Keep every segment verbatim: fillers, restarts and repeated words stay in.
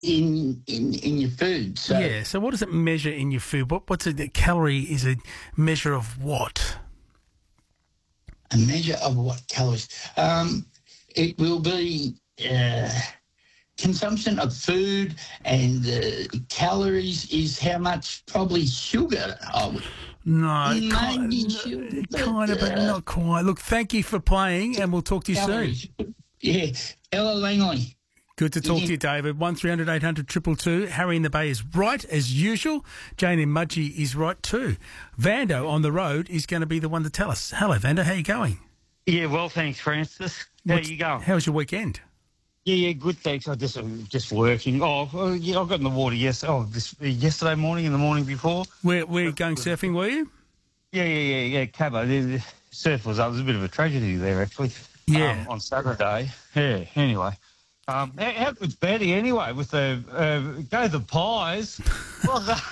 in in in your food. So Yeah, so what does it measure in your food? What What's a the calorie is a measure of what? a measure of what calories? Um, it will be uh, consumption of food, and uh, calories is how much probably sugar I would. No, Maybe kind, sugar, but, kind of, but uh, not quite. Look, thank you for playing, and we'll talk to you calories. soon. Yeah, Ella Langley. Good to talk Yeah. to you, David. One three hundred eight hundred two two two. Harry in the Bay is right, as usual. Jane in Mudgee is right, too. Vando on the road is going to be the one to tell us. Hello, Vando. How you going? Yeah, well, thanks, Francis. How What's- you going? How was your weekend? Yeah, yeah, good, thanks. I just I'm just working. Oh, oh, yeah, I got in the water yes, oh, this yesterday morning and the morning before. Where, where you going surfing, were you? Yeah, yeah, yeah, yeah. Cabo, the, the surf was up. There was a bit of a tragedy there, actually. Yeah. Um, on Saturday. Yeah. Anyway, um, how, how good's Betty anyway with the uh, go the pies? Well,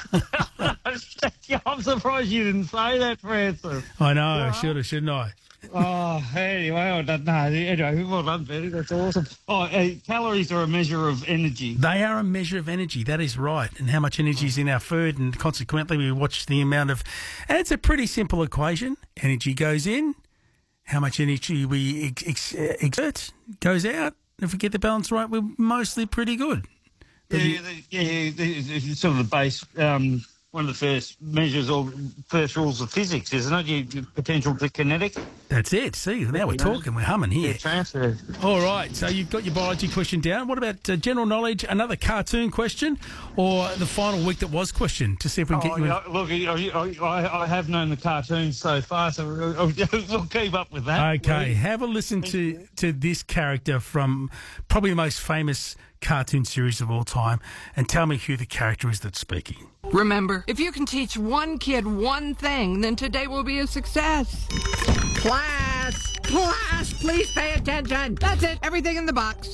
I'm surprised you didn't say that, Francis. I know, I should have, shouldn't I? Oh, anyway, I don't know. Anyway, well done, Betty. That's awesome. Oh, uh, calories are a measure of energy. They are a measure of energy, that is right, and how much energy is in our food, and consequently we watch the amount of... And it's a pretty simple equation. Energy goes in, how much energy we ex- ex- exert goes out. If we get the balance right, we're mostly pretty good. But Yeah, you- yeah, the, yeah, yeah, the- it's sort of the base, um, one of the first measures or first rules of physics, isn't it? You, you potential to kinetic. That's it. See, now we're Yeah. talking, we're humming here. Yeah, transfer. All right, so you've got your biology question down. What about uh, general knowledge, another cartoon question, or the final week that was question, to see if we can Oh, get you in? yeah, look, I, I, I have known the cartoons so far, so we'll, we'll keep up with that. Okay, have a listen to, to this character from probably the most famous cartoon series of all time, and tell me who the character is that's speaking. Remember, if you can teach one kid one thing, then today will be a success. Class! Class! Please pay attention! That's it! Everything in the box.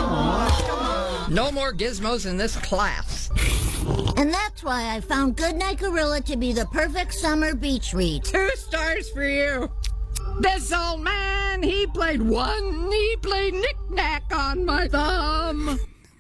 No more gizmos in this class. And that's why I found Goodnight Gorilla to be the perfect summer beach read. Two stars for you. This old man, he played one, he played knick-knack on my thumb.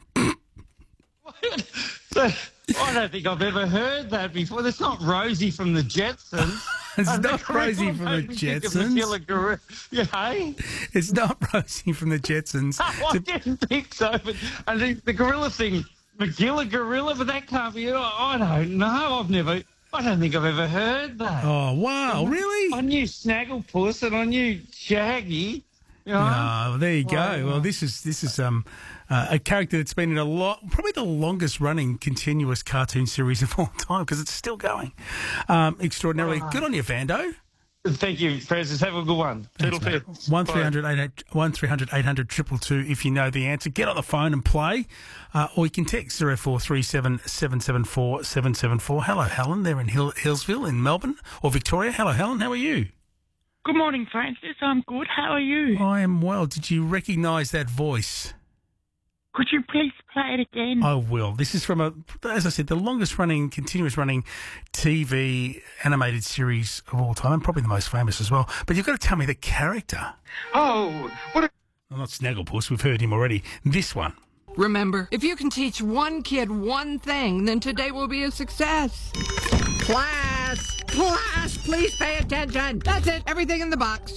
I don't think I've ever heard that before. That's not Rosie from the Jetsons. It's And not the Rosie gorilla from the made me think of Jetsons. Magilla Gorilla. Yeah, hey? It's not Rosie from the Jetsons. I didn't think so, but I think the gorilla thing, Magilla Gorilla, but that can't be. I, I don't know. I've never. I don't think I've ever heard that. Oh, wow, really? I knew Snagglepuss and I knew Shaggy. You know? Oh, there you go. Wow. Well, this is this is um uh, a character that's been in a lot, probably the longest running continuous cartoon series of all time, because it's still going. Um, extraordinarily good on you, Vando. Thank you, Francis. Have a good one. Toodle pip. One three hundred eight one three hundred eight hundred triple two. If you know the answer, get on the phone and play, uh, or you can text zero four three seven seven seven four seven seven four. Hello, Helen. They're in Hill- Hillsville in Melbourne or Victoria. Hello, Helen. How are you? Good morning, Francis. I'm good. How are you? I am well. Did you recognise that voice? Could you please play it again? I will. This is from a, as I said, the longest running, continuous running T V animated series of all time, and probably the most famous as well. But you've got to tell me the character. Oh, what a... Well, not Snagglepuss. We've heard him already. This one. Remember, if you can teach one kid one thing, then today will be a success. Class! Class! Please pay attention! That's it! Everything in the box.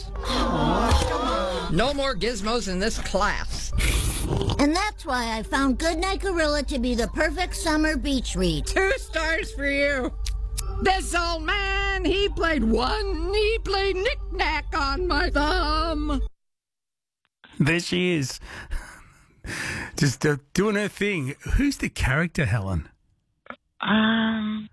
No more gizmos in this class. And that's why I found Goodnight Gorilla to be the perfect summer beach read. Two stars for you. This old man, he played one, he played knick-knack on my thumb. There she is. Just uh, doing her thing. Who's the character, Helen? Um...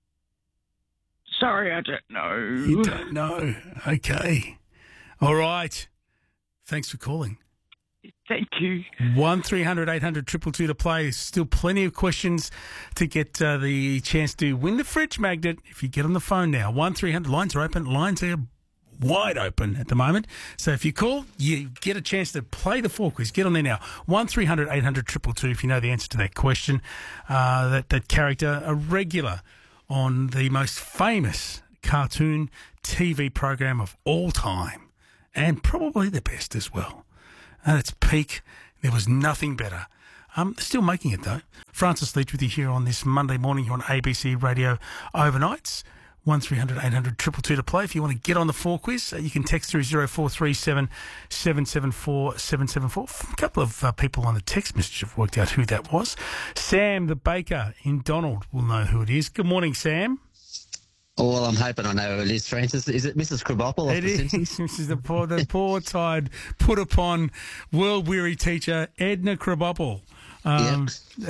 Sorry, I don't know. You don't know. Okay. All right. Thanks for calling. Thank you. One three hundred eight hundred triple two to play. There's still plenty of questions to get uh, the chance to win the fridge magnet if you get on the phone now. One three hundred lines are open. Lines are wide open at the moment. So if you call, you get a chance to play the four quiz. Get on there now. One three hundred eight hundred triple two if you know the answer to that question. Uh, that that character, a regular on the most famous cartoon T V program of all time, and probably the best as well. At its peak, there was nothing better Um, still making it, though. Francis Leach with you here on this Monday morning here on A B C Radio Overnights. one three hundred eight hundred two two two to play. If you want to get on the four quiz, uh, you can text through zero four three seven seven seven four seven seven four. A couple of uh, people on the text message have worked out who that was. Sam the baker in Donald will know who it is. Good morning, Sam. Oh, well, I'm hoping I know who it is, Francis. Is it Missus Krabappel? It is. This is the poor, the poor, tired, put upon, world-weary teacher, Edna Krabappel. Um,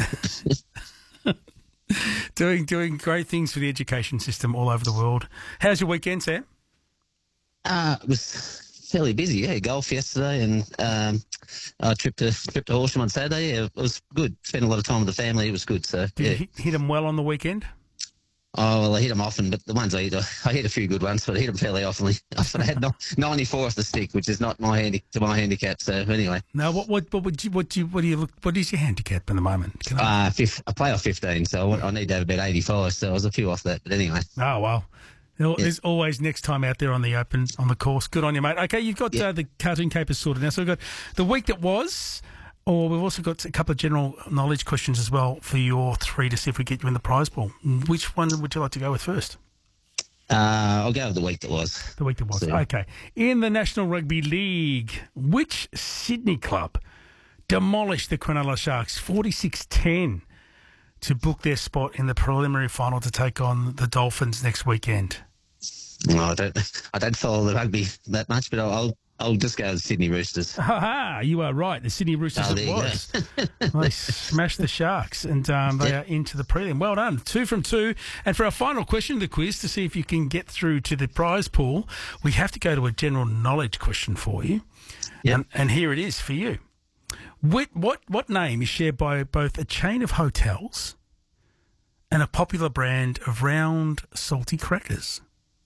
Yep. doing doing great things for the education system all over the world. How's your weekend, Sam? Uh, it was fairly busy, yeah. Golf yesterday and um, a trip to trip to Horsham on Saturday. Yeah, it was good. Spent a lot of time with the family. It was good. So Did yeah. you hit, hit them well on the weekend? Oh, well, I hit them often, but the ones I hit, I hit a few good ones, but I hit them fairly often. I had ninety-four off the stick, which is not my handy to my handicap. So anyway, No. What what what would you what do you what do you look? What is your handicap at the moment? Can I, uh, fifth, I play off fifteen, so I, want- I need to have about eighty-five. So I was a few off that, but anyway. oh well. There- There's always next time out there on the open on the course. Good on you, mate. Okay, you've got Yeah. uh, the cartoon capers sorted now. So we've got the week that was. Or we've also got a couple of general knowledge questions as well for your three to see if we get you in the prize pool. Which one would you like to go with first? Uh, I'll go with the week that was. The week that was. So- Okay. In the National Rugby League, which Sydney club demolished the Cronulla Sharks forty-six ten to book their spot in the preliminary final to take on the Dolphins next weekend? No, I don't. I don't follow the rugby that much, but I'll I'll, I'll just go with Sydney Roosters. Ha ha! You are right. The Sydney Roosters Oh, it there you was. Well, they smashed the Sharks, and um, they Yep. are into the prelim. Well done. Two from two. And for our final question of the quiz, to see if you can get through to the prize pool, we have to go to a general knowledge question for you. Yep. And, and here it is for you. What, what, what name is shared by both a chain of hotels and a popular brand of round, salty crackers?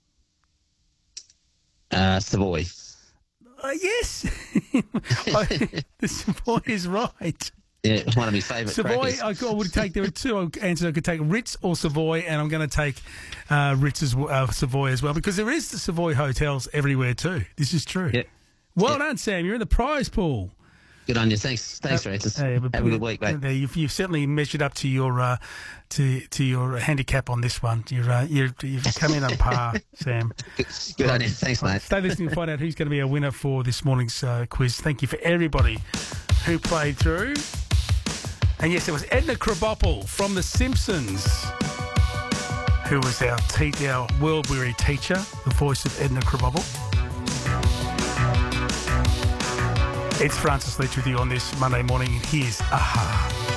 Uh, Savoy. Uh, yes. I- the Savoy is right. Yeah, one of my favourite Savoy, crackers. I, I would take, there are two answers. I could take Ritz or Savoy, and I'm going to take uh, Ritz as well, uh, Savoy as well, because there is the Savoy hotels everywhere too. This is true. Yep. Well Yep. done, Sam. You're in the prize pool. Good on you. Thanks, thanks, Francis. Uh, Have but- a good week, mate. uh, You've, you've certainly measured up to your uh, to to your handicap on this one. You're, uh, you're you've come in on par, Sam. Good, good on you. Thanks, mate. Stay listening to find out who's going to be a winner for this morning's uh, quiz. Thank you for everybody who played through. And yes, it was Edna Krabappel from The Simpsons, who was our, te- our world-weary teacher, the voice of Edna Krabappel. It's Francis Leach with you on this Monday morning. Here's Aha.